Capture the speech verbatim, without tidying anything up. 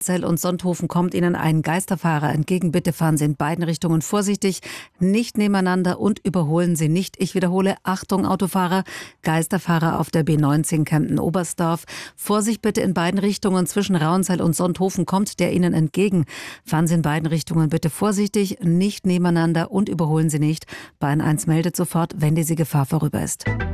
Zell und Sonthofen kommt Ihnen ein Geisterfahrer entgegen. Bitte fahren Sie in beiden Richtungen vorsichtig, nicht nebeneinander und überholen Sie nicht. Ich wiederhole, Achtung Autofahrer, Geisterfahrer auf der B neunzehn Kempten-Oberstdorf. Vorsicht bitte in beiden Richtungen, zwischen Rauenzell und Sonthofen kommt der Ihnen entgegen. Fahren Sie in beiden Richtungen bitte vorsichtig, nicht nebeneinander und überholen Sie nicht. Bahn eins meldet sofort, wenn diese Gefahr vorüber ist.